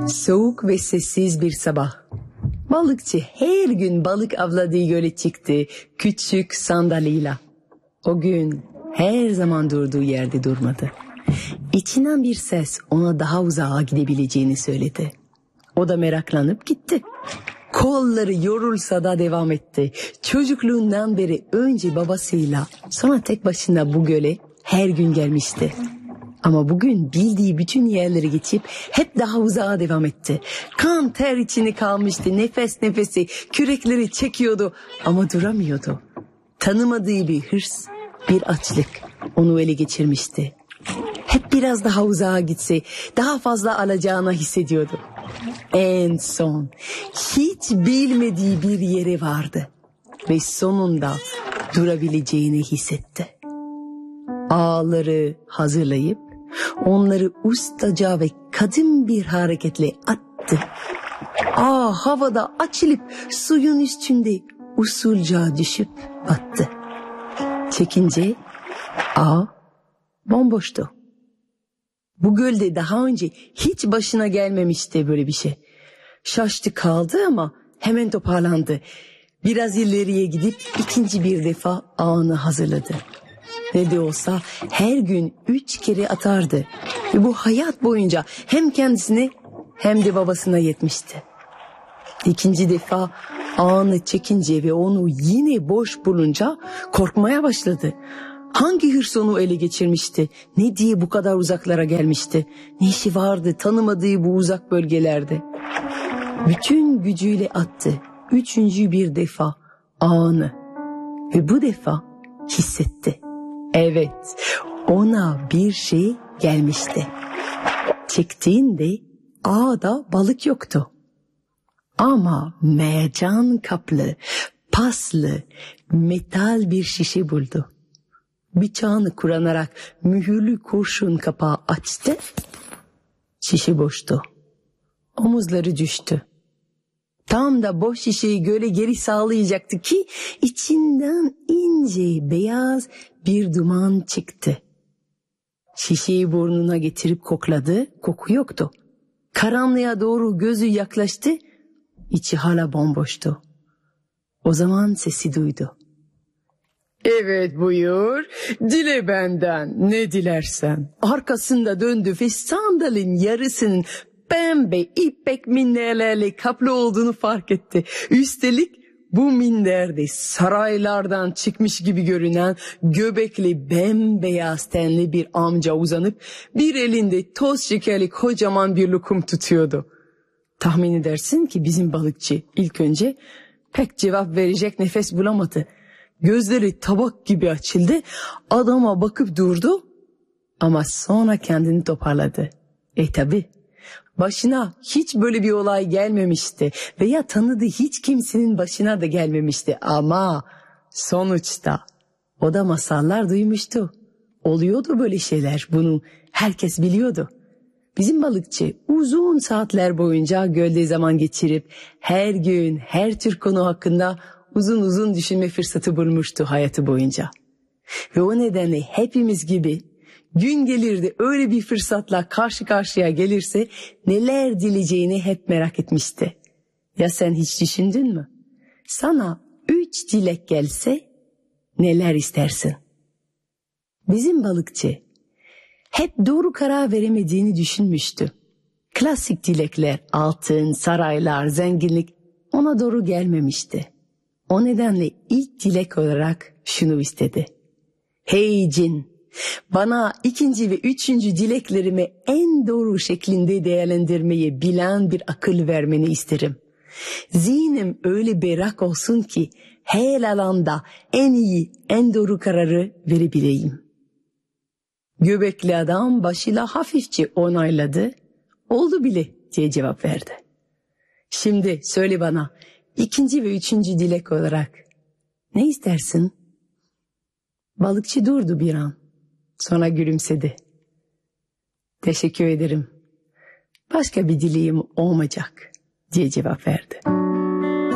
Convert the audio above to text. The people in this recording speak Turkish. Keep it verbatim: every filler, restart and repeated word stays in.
Soğuk ve sessiz bir sabah. Balıkçı her gün balık avladığı göle çıktı küçük sandalıyla. O gün her zaman durduğu yerde durmadı. İçinden bir ses ona daha uzağa gidebileceğini söyledi. O da meraklanıp gitti. Kolları yorulsa da devam etti. Çocukluğundan beri önce babasıyla sonra tek başına bu göle her gün gelmişti. Ama bugün bildiği bütün yerleri geçip hep daha uzağa devam etti. Kan ter içine kalmıştı. Nefes nefesi kürekleri çekiyordu ama duramıyordu. Tanımadığı bir hırs, bir açlık onu ele geçirmişti. Hep biraz daha uzağa gitse daha fazla alacağını hissediyordu. En son hiç bilmediği bir yere vardı ve sonunda durabileceğini hissetti. Ağları hazırlayıp onları ustaca ve kadın bir hareketle attı. Ağ havada açılıp suyun üstünde usulca düşüp battı. Çekince ağ bomboştu. Bu gölde daha önce hiç başına gelmemişti böyle bir şey. Şaştı kaldı ama hemen toparlandı. Biraz ileriye gidip ikinci bir defa ağını hazırladı. Ne de olsa her gün üç kere atardı. Ve bu hayat boyunca hem kendisine hem de babasına yetmişti. İkinci defa ağını çekince ve onu yine boş bulunca korkmaya başladı. Hangi hırs onu ele geçirmişti? Ne diye bu kadar uzaklara gelmişti? Ne işi vardı tanımadığı bu uzak bölgelerde? Bütün gücüyle attı. Üçüncü bir defa ağını. Ve bu defa hissetti. Evet, ona bir şey gelmişti. Çektiğinde ağda balık yoktu. Ama mercan kaplı, paslı, metal bir şişe buldu. Bıçağını kullanarak mühürlü kurşun kapağı açtı. Şişe boştu. Omuzları düştü. Tam da boş şişeyi göle geri sağlayacaktı ki içinden ince beyaz bir duman çıktı. Şişeyi burnuna getirip kokladı, koku yoktu. Karanlığa doğru gözü yaklaştı, içi hala bomboştu. O zaman sesi duydu. Evet buyur, dile benden ne dilersen. Arkasında döndü ve sandalın yarısının pembe ipek minderlerle kaplı olduğunu fark etti. Üstelik bu minderde saraylardan çıkmış gibi görünen göbekli bembeyaz tenli bir amca uzanıp bir elinde toz şekerli kocaman bir lokum tutuyordu. Tahmin edersin ki bizim balıkçı ilk önce pek cevap verecek nefes bulamadı. Gözleri tabak gibi açıldı, adama bakıp durdu ama sonra kendini toparladı. E tabi başına hiç böyle bir olay gelmemişti veya tanıdığı hiç kimsenin başına da gelmemişti ama sonuçta o da masallar duymuştu. Oluyordu böyle şeyler, bunu herkes biliyordu. Bizim balıkçı uzun saatler boyunca gölde zaman geçirip her gün her tür konu hakkında uzun uzun düşünme fırsatı bulmuştu hayatı boyunca. Ve o nedenle hepimiz gibi gün gelirdi öyle bir fırsatla karşı karşıya gelirse neler dileyeceğini hep merak etmişti. Ya sen hiç düşündün mü? Sana üç dilek gelse neler istersin? Bizim balıkçı hep doğru karar veremediğini düşünmüştü. Klasik dilekler, altın, saraylar, zenginlik ona doğru gelmemişti. O nedenle ilk dilek olarak şunu istedi. Hey cin, bana ikinci ve üçüncü dileklerimi en doğru şeklinde değerlendirmeyi bilen bir akıl vermeni isterim. Zihnim öyle berrak olsun ki her alanda en iyi, en doğru kararı verebileyim. Göbekli adam başıyla hafifçe onayladı. Oldu bile diye cevap verdi. Şimdi söyle bana ikinci ve üçüncü dilek olarak ne istersin? Balıkçı durdu bir an. Sonra gülümsedi. Teşekkür ederim. Başka bir dileğim olmayacak diye cevap verdi.